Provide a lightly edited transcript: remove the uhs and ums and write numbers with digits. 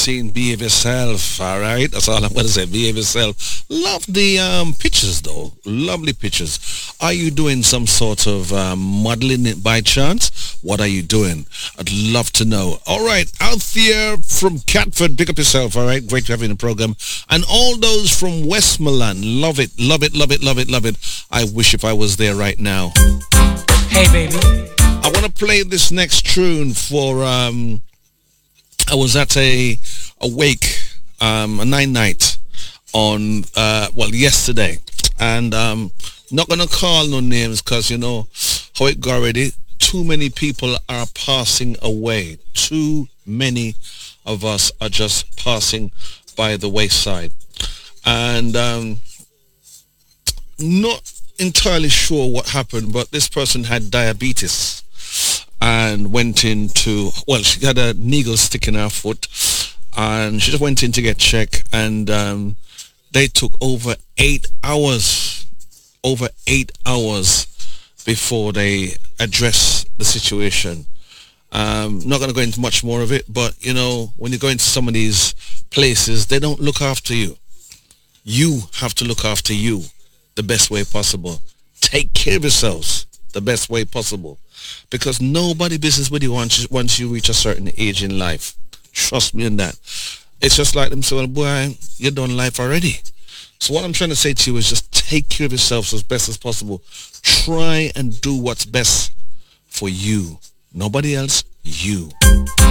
scene. Behave yourself, all right? That's all I'm going to say. Behave yourself. Love the pictures, though. Lovely pictures. Are you doing some sort of modeling it by chance? What are you doing? I'd love to know. All right, out there from Catford, pick up yourself, all right? Great to have you in the program. And all those from Westmoreland, love it, love it, love it, love it, love it. I wish if I was there right now. Hey, baby. I want to play this next tune for, I was at a wake, a night on, yesterday. And not going to call no names because, you know, how it go already. Too many people are passing away. Too many of us are just passing by the wayside. And not entirely sure what happened, but this person had diabetes and went into, she had a needle stick in her foot and she just went in to get checked, and they took over 8 hours before they address the situation. Not going to go into much more of it, but you know, when you go into some of these places, they don't look after you. You have to look after you the best way possible. Take care of yourselves the best way possible, because nobody business with you once you reach a certain age in life. Trust me in that. It's just like them saying, boy, you're done life already. So what I'm trying to say to you is just take care of yourselves as best as possible. Try and do what's best for you. Nobody else, you.